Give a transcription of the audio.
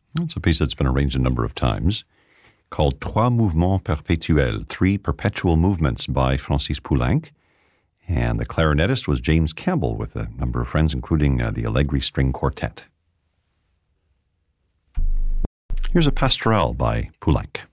It's a piece that's been arranged a number of times, called Trois Mouvements Perpétuels, Three Perpetual Movements by Francis Poulenc. And the clarinetist was James Campbell with a number of friends, including the Allegri String Quartet. Here's a Pastoral by Poulenc.